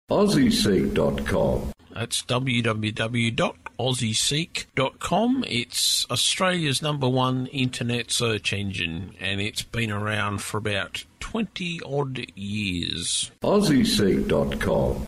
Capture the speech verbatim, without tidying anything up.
Aussie Seek dot com. That's w w w dot aussie seek dot com. It's Australia's number one internet search engine, and it's been around for about twenty odd years. Aussie Seek dot com.